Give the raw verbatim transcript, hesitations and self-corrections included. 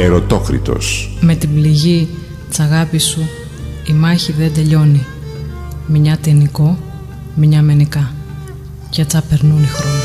Ερωτόκριτος. Με την πληγή της αγάπης σου η μάχη δεν τελειώνει. Μια τενικό, μια μενικά. Κι έτσι περνούν οι χρόνοι.